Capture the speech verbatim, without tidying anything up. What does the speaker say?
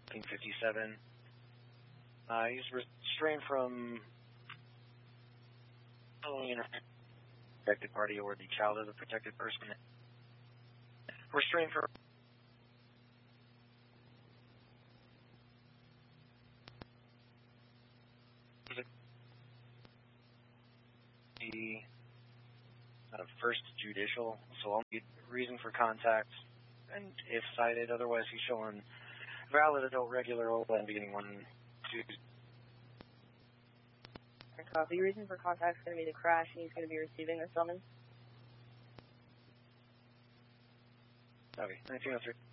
fifty-seven. Uh, he's restrained from following a protected party or the child of the protected person. Restrained from the uh, first judicial, so I'll need reason for contact, and if cited, otherwise he's showing valid adult regular open beginning one, two. Copy. Reason for contact is going to be the crash, and he's going to be receiving the summons. Okay, nineteen oh three.